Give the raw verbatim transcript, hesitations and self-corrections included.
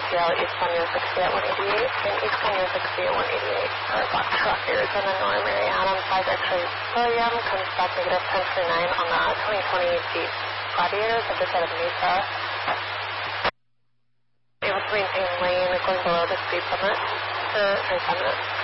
L, East one Near sixty at one eighty-eight, and East one Near sixty at one eighty-eight are black truckers, and then Norm Mary Adam five X-ray William comes back negative ten twenty-nine on the twenty twenty Jeep Gladiators at the side of Mesa. Able to maintain lane going below the speed limit for thirty-five minutes.